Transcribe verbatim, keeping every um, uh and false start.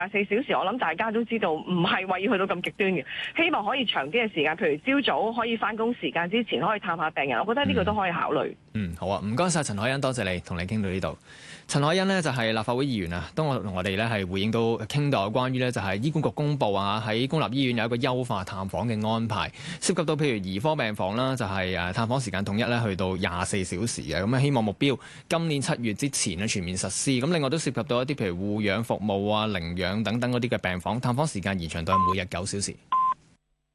廿四小時，我諗大家都知道唔係話要去到咁極端嘅，希望可以長啲嘅時間，譬如朝早可以返工時間之前可以探下病人，我覺得呢個都可以考慮。 嗯，嗯，好啊，唔該晒陳凱欣，多謝你同你傾到呢度。陳凱欣呢就係立法會議員啊，當我同我哋咧係回應到傾到有關於呢就係醫管局公布啊喺公立醫院有一個優化探訪嘅安排，涉及到譬如兒科病房啦，就係誒探訪時間統一咧去到廿四小時嘅，咁啊希望目標今年七月之前咧全面實施。咁另外都涉及到一啲譬如護養服務啊、領養等等嗰啲嘅病房探訪時間延長到係每日九小時。